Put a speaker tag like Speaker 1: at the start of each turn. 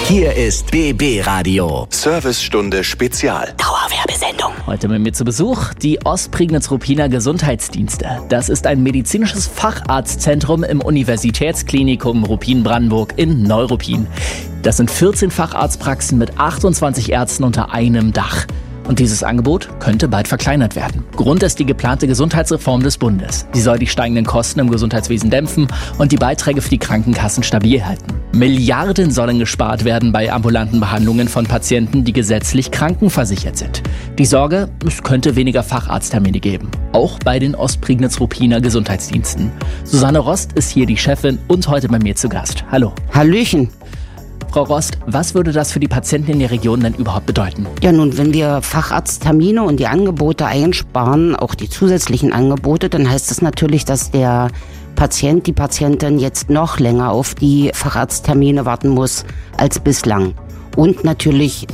Speaker 1: Hier ist BB Radio.
Speaker 2: Servicestunde Spezial.
Speaker 1: Dauerwerbesendung.
Speaker 3: Heute mit mir zu Besuch die Ostprignitz-Ruppiner Gesundheitsdienste. Das ist ein medizinisches Facharztzentrum im Universitätsklinikum Ruppin-Brandenburg in Neuruppin. Das sind 14 Facharztpraxen mit 28 Ärzten unter einem Dach. Und dieses Angebot könnte bald verkleinert werden. Grund ist die geplante Gesundheitsreform des Bundes. Sie soll die steigenden Kosten im Gesundheitswesen dämpfen und die Beiträge für die Krankenkassen stabil halten. Milliarden sollen gespart werden bei ambulanten Behandlungen von Patienten, die gesetzlich krankenversichert sind. Die Sorge, es könnte weniger Facharzttermine geben. Auch bei den Ostprignitz-Ruppiner Gesundheitsdiensten. Susanne Rost ist hier die Chefin und heute bei mir zu Gast. Hallo.
Speaker 4: Hallöchen.
Speaker 3: Frau Rost, was würde das für die Patienten in der Region denn überhaupt bedeuten?
Speaker 4: Ja, nun, wenn wir Facharzttermine und die Angebote einsparen, auch die zusätzlichen Angebote, dann heißt das natürlich, dass der Patient, die Patientin jetzt noch länger auf die Facharzttermine warten muss als bislang. Und natürlich